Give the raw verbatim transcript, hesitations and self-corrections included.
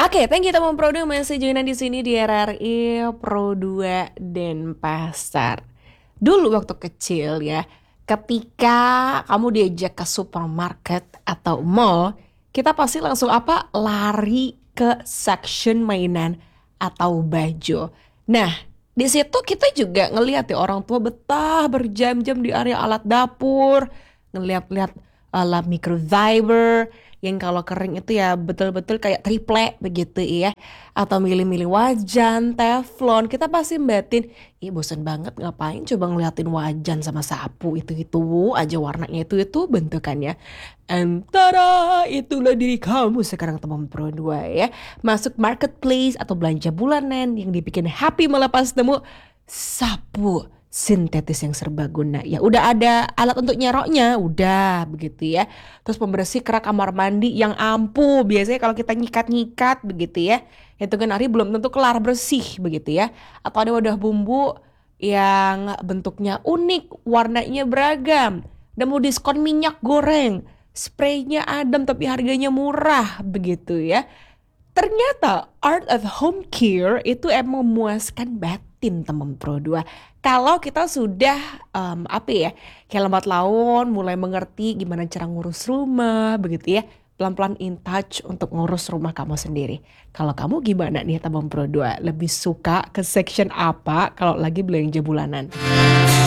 Oke, thank you teman Pro dua masih joinan di sini di R R I Pro dua Denpasar. Dulu waktu kecil ya, ketika kamu diajak ke supermarket atau mall, kita pasti langsung apa? Lari ke section mainan atau baju. Nah, di situ kita juga ngelihat ya orang tua betah berjam-jam di area alat dapur, ngeliat-liat ala microfiber yang kalau kering itu ya betul-betul kayak triplek begitu ya, atau milih-milih wajan teflon. Kita pasti batin, ih bosen banget ngapain coba ngeliatin wajan sama sapu itu-itu aja warnanya itu-itu bentukannya. And tada, itulah diri kamu sekarang teman Pro dua ya. Masuk marketplace atau belanja bulanan yang dibikin happy melepas temu sapu sintetis yang serbaguna. Ya udah ada alat untuk nyeroknya, udah begitu ya. Terus pembersih kerak kamar mandi yang ampuh. Biasanya kalau kita nyikat-nyikat begitu ya, hitungan hari belum tentu kelar bersih begitu ya. Atau ada wadah bumbu yang bentuknya unik, warnanya beragam. Dan mau diskon minyak goreng, spraynya adem tapi harganya murah begitu ya. Ternyata art of home care itu emang memuaskan batin teman Pro dua. Kalau kita sudah em, apa ya, kayak lambat laun mulai mengerti gimana cara ngurus rumah begitu ya. Pelan-pelan in touch untuk ngurus rumah kamu sendiri. Kalau kamu gimana nih teman Pro dua? Lebih suka ke section apa kalau lagi belanja bulanan?